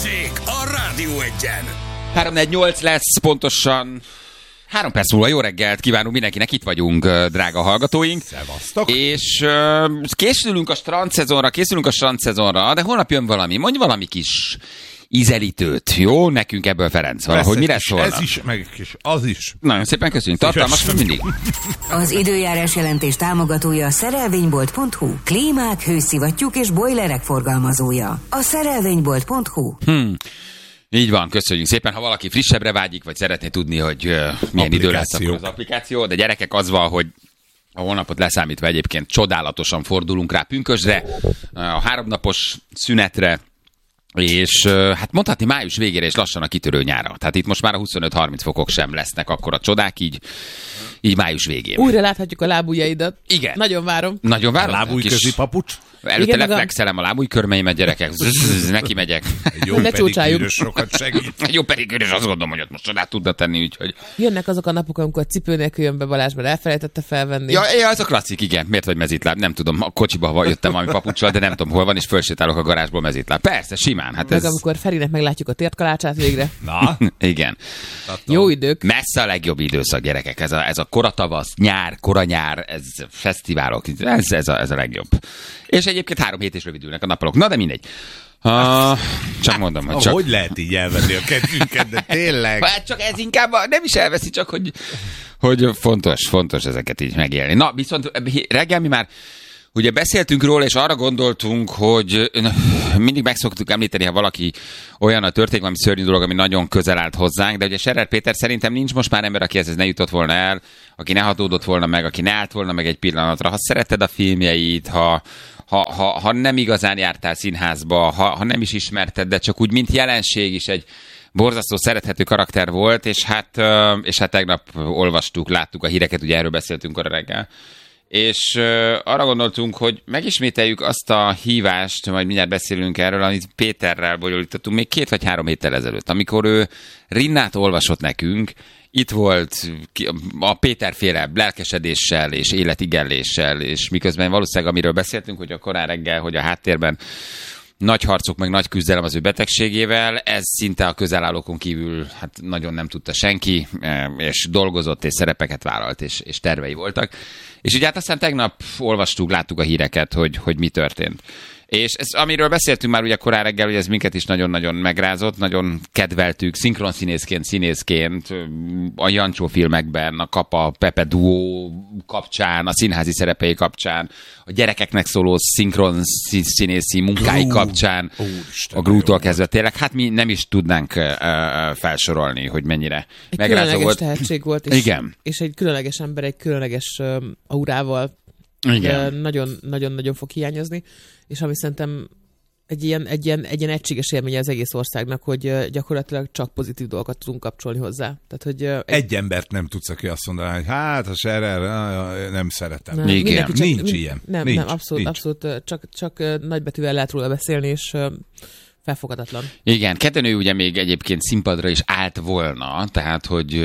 Balázsék a Rádió Egyen. 348 lesz pontosan 3 perc múlva. Jó reggelt kívánunk mindenkinek, itt vagyunk, drága hallgatóink. Szevasztok. És készülünk a strandszezonra, de holnap jön valami. Mondj valami kis ízelítőt, jó? Nekünk ebből, Ferenc, valahogy mire szólna? Ez is, meg az is. Nagyon szépen köszönjük. Tartalmas, mint mindig. Az időjárás jelentés támogatója a szerelvénybolt.hu. Klímák, hőszivattyúk és bojlerek forgalmazója. A szerelvénybolt.hu. Így van, köszönjük szépen. Ha valaki frissebbre vágyik, vagy szeretné tudni, hogy milyen idő lesz, akkor az applikáció. De gyerekek, az van, hogy a holnapot leszámítva egyébként csodálatosan fordulunk rá pünkösdre, a 3 napos szünetre, és hát mondhatni május végére és lassan a kitörő nyára. Tehát itt most már a 25-30 fokok sem lesznek akkor a csodák, így május végén. Újra láthatjuk a lábujjaidat. Igen. Nagyon várom. Nagyon várom. Lábújközi papucs. Előtte leflexelem a lábújkörmeimet, gyerekek. Neki megyek. Egy jó pedikűrös sokat segít. Egy jó pedikűrös, azt gondolom, hogy ott most csodát tudna tenni, úgyhogy... Jönnek azok a napok, amikor a cipő nélkül jön be Balázs, mert elfelejtette felvenni. Ja, ez a klasszik, igen. Miért vagy mezitláb? Nem tudom, a kocsiba jöttem valami papuccsal, de nem tudom hol van, és fölsétálok a garázsból mezitláb. Persze, simán. Hát meg amikor Ferinek meglátjuk a tértkalácsát végre. Na? Igen. Jó idők. Messze a legjobb időszak, gyerekek. Ez a koratavasz, nyár, koranyár, ez fesztiválok, ez a legjobb. És egyébként 3 hét is rövidülnek a napok. Na, de mindegy. Csak mondom, hogy csak... Hogy lehet így elvenni a kedvünket, de tényleg? Hát csak ez inkább nem is elveszi, csak hogy fontos ezeket így megélni. Na, viszont reggel mi már ugye beszéltünk róla, és arra gondoltunk, hogy mindig meg szoktuk említeni, ha valaki olyan a történik, valami szörnyű dolog, ami nagyon közel állt hozzánk, de ugye Scherer Péter szerintem nincs most már ember, aki ez ne jutott volna el, aki ne hatódott volna meg, aki ne állt volna meg egy pillanatra. Ha szereted a filmjeit, ha nem igazán jártál színházba, ha nem is ismerted, de csak úgy, mint jelenség is egy borzasztó szerethető karakter volt, és hát tegnap olvastuk, láttuk a híreket, ugye erről beszéltünk arra reggel, és arra gondoltunk, hogy megismételjük azt a hívást, majd mindjárt beszélünk erről, amit Péterrel bonyolítottunk még 2 vagy 3 héttel ezelőtt, amikor ő Rinnát olvasott nekünk. Itt volt a Péterféle lelkesedéssel és életigelléssel, és miközben valószínűleg amiről beszéltünk, hogy a korán reggel, hogy a háttérben nagy harcok, meg nagy küzdelem az ő betegségével, ez szinte a közelállókon kívül hát nagyon nem tudta senki, és dolgozott, és szerepeket vállalt, és tervei voltak. És ugye hát aztán tegnap olvastuk, láttuk a híreket, hogy mi történt. És ez, amiről beszéltünk már ugye korán reggel, hogy ez minket is nagyon-nagyon megrázott, nagyon kedveltük, színészként, a Jancsó filmekben, a Kapa Pepe duó kapcsán, a színházi szerepei kapcsán, a gyerekeknek szóló színészi munkái kapcsán, a Grútól kezdve tényleg, hát mi nem is tudnánk felsorolni, hogy mennyire megrázó volt. Egy különleges tehetség volt, és egy különleges ember, egy különleges aurával nagyon-nagyon fog hiányozni, és ami szerintem egy ilyen egységes élménye az egész országnak, hogy gyakorlatilag csak pozitív dolgokat tudunk kapcsolni hozzá. Tehát, hogy egy embert nem tudsz, aki azt mondaná, hogy hát a Scherer, nem szeretem. Nem, nincs ilyen. Nem, abszolút csak nagybetűvel lehet róla beszélni, és felfogadatlan. Igen, kettőnő ugye még egyébként színpadra is állt volna, tehát hogy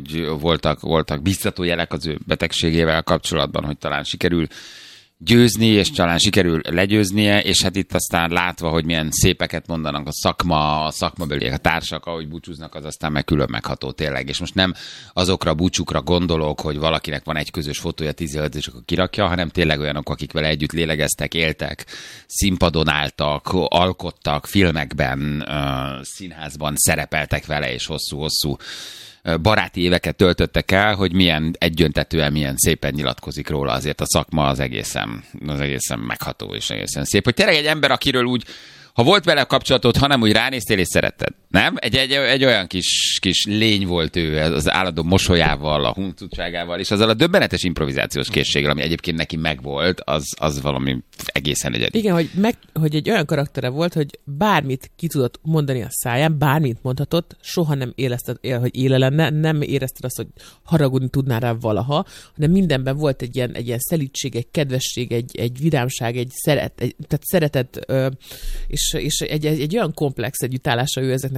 voltak biztató jelek az ő betegségével kapcsolatban, hogy talán sikerül győzni, és talán sikerül legyőznie, és hát itt aztán látva, hogy milyen szépeket mondanak a szakmabeliek, a társak, ahogy búcsúznak, az aztán meg külön megható tényleg. És most nem azokra a búcsúkra gondolok, hogy valakinek van egy közös fotója 15, és akkor kirakja, hanem tényleg olyanok, akik vele együtt lélegeztek, éltek, színpadon álltak, alkottak, filmekben, színházban szerepeltek vele, és hosszú-hosszú baráti éveket töltöttek el, hogy milyen egyöntetően, milyen szépen nyilatkozik róla, azért a szakma az egészen megható és egészen szép. Hogy tényleg egy ember, akiről úgy, ha volt vele kapcsolatod, hanem úgy ránéztél és szeretted, nem? Egy olyan kis lény volt ő, az állandó mosolyával, a huncutságával, és azzal a döbbenetes improvizációs készséggel, ami egyébként neki megvolt, az valami egészen egyedi. Igen, hogy egy olyan karaktere volt, hogy bármit ki tudott mondani a száján, bármit mondhatott, soha nem érezted, hogy éle lenne, nem érezted azt, hogy haragudni tudnál rá valaha, hanem mindenben volt egy ilyen szelídség, egy kedvesség, egy vidámság, tehát szeretet, és egy olyan komplex együttállása ő ezeknek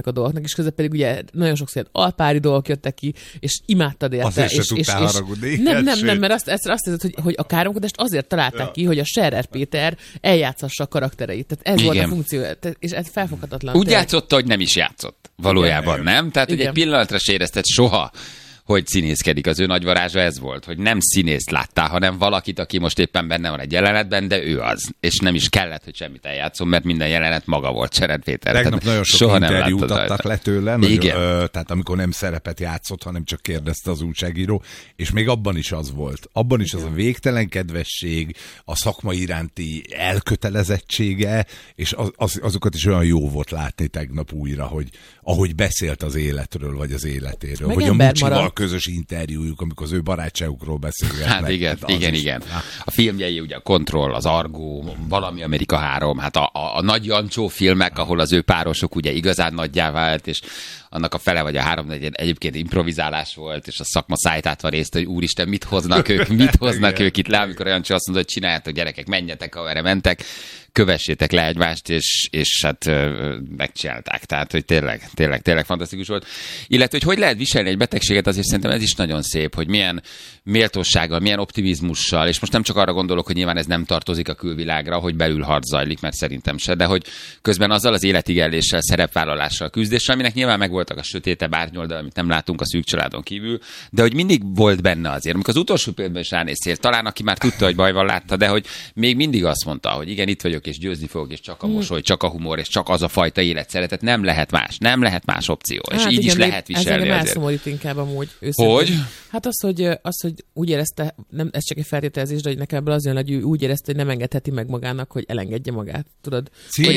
a dolgoknak, és közben pedig ugye nagyon sokszor alpári dolgok jöttek ki, és imádtad érte. Azért se tudtál haragudni. Nem, mert azt hiszed, hogy a káromkodást azért találták ki, hogy a Scherer Péter eljátszassa a karaktereit. Tehát ez volt a funkció, és ez felfoghatatlan. Úgy játszotta, hogy nem is játszott. Valójában nem. Tehát ugye egy pillanatra se érezted soha, hogy színészkedik. Az ő nagy varázsa ez volt, hogy nem színészt láttál, hanem valakit, aki most éppen benne van egy jelenetben, de ő az. És nem is kellett, hogy semmit eljátszom, mert minden jelenet maga volt Scherer Péter. Tegnap nagyon sok interjút adtak le tőle, tehát amikor nem szerepet játszott, hanem csak kérdezte az újságíró, és még abban is az volt. Abban is az a végtelen kedvesség, a szakma iránti elkötelezettsége, és azokat is olyan jó volt látni tegnap újra, hogy ahogy beszélt az életről, vagy az életéről. Meg hogy a Mucsival közös interjújuk, amikor az ő barátságukról beszélgetnek. Hát igen. A filmjei ugye a Control, az Argo, valami Amerika 3, hát a Nagy Jancsó filmek, ahol az ő párosok ugye igazán nagyjá vált, és annak a fele vagy a 3 egyébként improvizálás volt, és a szakma szájtátva részt, hogy úristen, mit hoznak ők itt le, amikor Jancsó azt mondta, hogy csináljátok gyerekek, menjetek, amerre mentek, kövessétek le egymást, és hát megcsinálták. Tehát, hogy tényleg fantasztikus volt. Illetve, hogy lehet viselni egy betegséget, azért szerintem ez is nagyon szép, hogy milyen méltósággal, milyen optimizmussal, és most nem csak arra gondolok, hogy nyilván ez nem tartozik a külvilágra, hogy belül harc zajlik, mert szerintem se, de hogy közben azzal az életigelléssel, szerepvállalással, küzdéssel, aminek nyilván megvoltak a sötétebb árnyoldal, amit nem látunk a szűk családon kívül, de hogy mindig volt benne azért. Amikor az utolsó példában is ránéztél, talán aki már tudta, hogy baj van, látta, de hogy még mindig azt mondta, hogy igen, itt vagyok, és győzni fogok, és csak a mosoly, csak a humor, és csak az a fajta életszeretet, nem lehet más opció. És így is lehet viselni. Ez elszomorít inkább amúgy. Hogy? Hát az, hogy úgy érezte, nem, ez csak egy feltételezés, de hogy nekem ebből az jön, hogy úgy érezte, hogy nem engedheti meg magának, hogy elengedje magát. Tudod?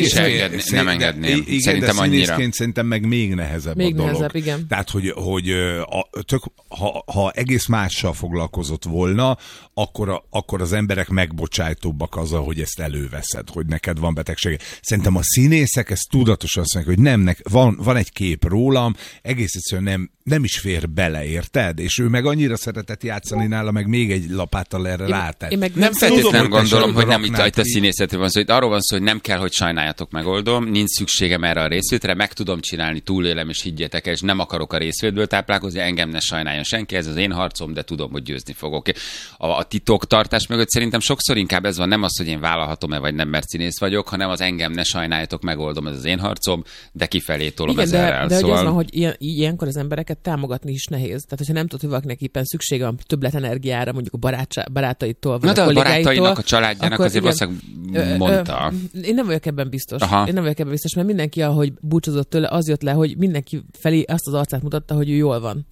Nem engedném. Igen, szerintem de annyira. Szerintem meg még nehezebb még a dolog. Nehezebb, igen. Tehát, ha egész mással foglalkozott volna, akkor az emberek megbocsájtóbbak azzal, hogy ezt előveszed, hogy neked van betegsége. Szerintem a színészek ezt tudatosan azt mondják, hogy van egy kép rólam, egész egyszerűen nem is fér bele, érted? És ő meg annyira szeretett játszani nála, meg még egy lapáttal erre rátett. Nem feltétlenül gondolom, hogy nem itt a színészetről van szó. Itt arról van szó, hogy nem kell, hogy sajnáljatok, megoldom, nincs szükségem erre a részvétre, meg tudom csinálni, túlélem, és higgyetek el, és nem akarok a részvétből táplálkozni, engem ne sajnáljon senki, ez az én harcom, de tudom, hogy győzni fogok. A titoktartás mögött szerintem sokszor inkább ez van, nem az, hogy én vállalhatom-e vagy nem, mert színész vagyok, hanem az engem ne sajnáljatok, megoldom, ez az én harcom, de kifelé tolom ezerrel. De szóval... az van, hogy ilyenkor az embereket támogatni is nehéz. Tehát, hogyha nem tudod, hogy valakinek éppen szüksége van többlet energiára, mondjuk a barátaitól, vagy a barátainak, a családjának azért valószínűleg mondta. Én nem vagyok ebben biztos. Mert mindenki, ahogy búcsúzott tőle, az jött le, hogy mindenki felé azt az arcát mutatta, hogy ő jól van.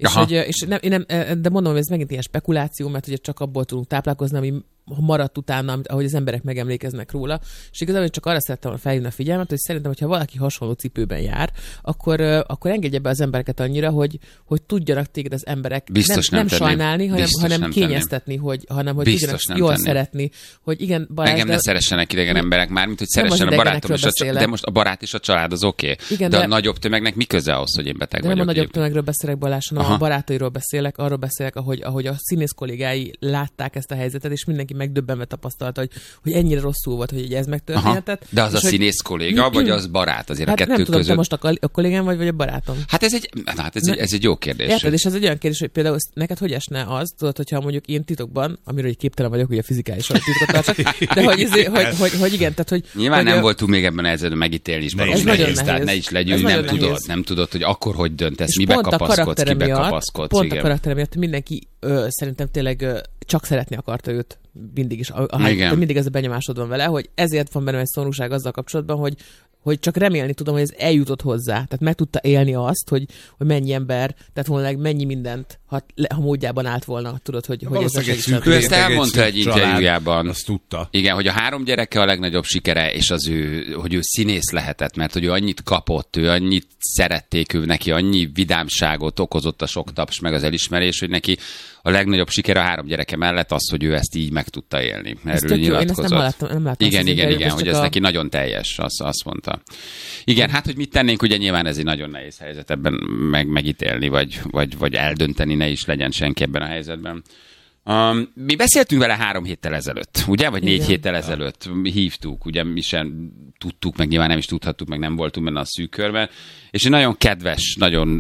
De mondom, hogy ez megint ilyen spekuláció, mert ugye csak abból tudunk táplálkozni, ami maradt utána, ahogy az emberek megemlékeznek róla. És igazából csak arra szerettem volna felhívni a figyelmet, hogy szerintem, hogyha valaki hasonló cipőben jár, akkor engedje be az embereket annyira, hogy tudjanak téged az emberek nem sajnálni, hanem kényeztetni, hogy tudjanak jól szeretni. Hogy igen, engem ne szeressenek idegen emberek, mármint, hogy szeressen a barátom, de most a barát és a család az oké. De a nagyobb tömegnek mi köze ahhoz, hogy én beteg vagyok? Nem a nagyobb tömegről beszélek, Balázs, hanem a barátairól beszélek, arról beszélek, ahogy a színész kollégái látták ezt a helyzetet, és mindenki megdöbbenve tapasztalta, hogy ennyire rosszul volt, hogy ez megtörténhetett. De az a színész kolléga, vagy az barát azért a kettő nem tudom, között? Te most a kollégám vagy a barátom? Hát ez egy jó kérdés. Érted, és ez egy olyan kérdés, hogy például neked hogy esne az, tudod, hogyha mondjuk én titokban, amiről egy képtelen vagyok, hogy a fizikális titkot tartsak, de hogy igen, tehát hogy... Nyilván nem voltunk még ebben a helyzetben megítélni is, ez nagyon nehéz. Tehát ne is legyünk, nem tudod, hogy akkor hogy döntesz, mibe kapaszkodsz, kibe kapaszkodsz. Pont a karakter miatt mindenki szerintem tényleg csak szeretni akarta őt mindig is. Mindig ez a benyomásod van vele, hogy ezért van bennem egy szomorúság azzal kapcsolatban, hogy csak remélni tudom, hogy ez eljutott hozzá. Tehát meg tudta élni azt, hogy mennyi ember, tehát volna mennyi mindent, ha módjában állt volna, tudod, hogy ez a segítsen. Ő ezt elmondta egy interjújában. Azt tudta. Igen, hogy a 3 gyereke a legnagyobb sikere, és hogy ő színész lehetett, mert hogy ő annyit kapott, ő annyit szerették, ő neki annyi vidámságot okozott a sok taps meg az elismerés, hogy neki a legnagyobb siker a 3 gyereke mellett az, hogy ő ezt így meg tudta élni. Erről nyilatkozott. Én ezt nem láttam. Igen, hogy ez neki nagyon teljes, azt mondta. Igen, hát, hogy mit tennénk, ugye nyilván ez egy nagyon nehéz helyzet ebben megítélni, vagy eldönteni, ne is legyen senki ebben a helyzetben. Mi beszéltünk vele 3 héttel ezelőtt, ugye? Vagy 4 héttel ezelőtt hívtuk, ugye mi sem tudtuk, meg nyilván nem is tudhattuk, meg nem voltunk benne a szűk körben, és egy nagyon kedves, nagyon,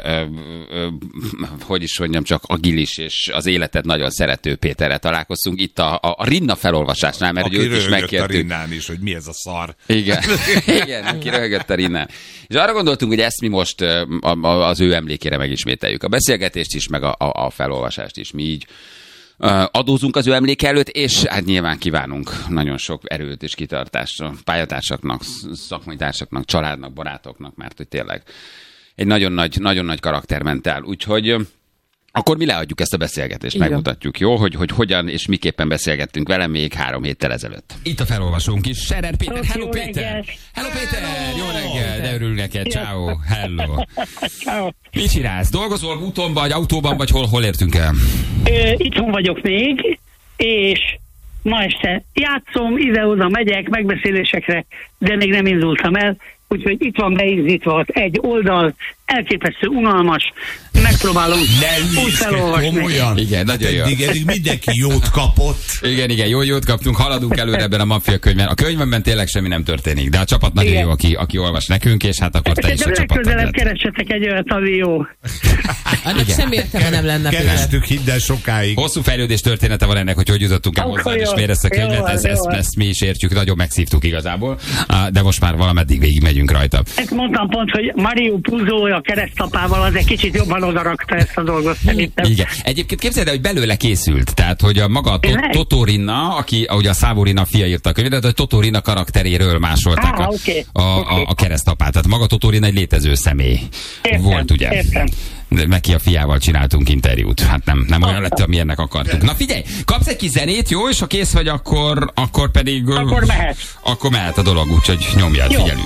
hogy is mondjam, csak agilis, és az életet nagyon szerető Péterrel találkoztunk itt a Rinna felolvasásnál, mert aki őt is megkértük. a Rinnán is, hogy mi ez a szar. Igen, igen, aki röhögött a Rinnán. És arra gondoltunk, hogy ezt mi most az ő emlékére megismételjük. A beszélgetést is, meg a felolvasást is. Mi így adózunk az ő emléke előtt, és hát nyilván kívánunk nagyon sok erőt és kitartást a pályatársaknak, szakmai társaknak, családnak, barátoknak, mert hogy tényleg egy nagyon nagy karakter ment el. Úgyhogy akkor mi leadjuk ezt a beszélgetést, igen. Megmutatjuk, jó? Hogy hogyan és miképpen beszélgettünk vele még 3 héttel ezelőtt. Itt a felolvasónk is, Scherer Péter. Hello Péter! Hello Péter! Jó reggel! De örül neked. Ciao. Hello. Ciao. Mit csinálsz? Dolgozol úton vagy, autóban vagy, hol értünk el? Itthon vagyok még, és ma este játszom, ide-oda megyek megbeszélésekre, de még nem indultam el, úgyhogy itt van beízítva az egy oldal, elképesztő unalmas, megpróbálom úgy felolvasni. Igen, nagyon jó. Eddig mindenki jót kapott. Igen, jót kaptunk, haladunk előre ebben a maffia könyvben. A könyvben tényleg semmi nem történik, de a csapat nagyon jó, aki olvas nekünk, és hát akkor te is a csapat. Legközelebb keressetek egy olyat, ami jó. Annak semmi értelme nem lenne. Kerestük, hidd el, sokáig. Hosszú fejlődés története van ennek, hogy jutottunk el hozzá, és miért ezt a könyvet, ezt mi is értjük, nagyon megszívtuk igazából, de most már valameddig végig megyünk rajta. Ezt mondtam pont, hogy Mario Puzo a keresztapával az egy kicsit jobban odarakta ezt a dolgot szerintem. Igen. Egyébként képzeld el, hogy belőle készült, tehát hogy a maga Totó Rinna, aki ugye a Szabó Rinna fia írta a könyvet, de a Totó Rinna karakteréről másolták a keresztapát. Tehát maga Totó Rinna egy létező személy volt, ugye? Értem. Neki a fiával csináltunk interjút. Hát nem olyan lett, amilyennek akartuk. Na figyelj, kapsz egy kis zenét, jó? És ha kész vagy, akkor pedig... Akkor mehet. Akkor mehet a dolog, úgyhogy nyomjad, jó. Figyelünk.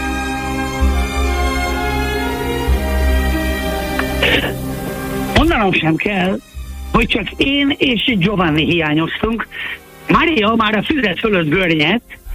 Mondanom sem kell, hogy csak én és Giovanni hiányoztunk. Mária már a füzet fölött görnyed,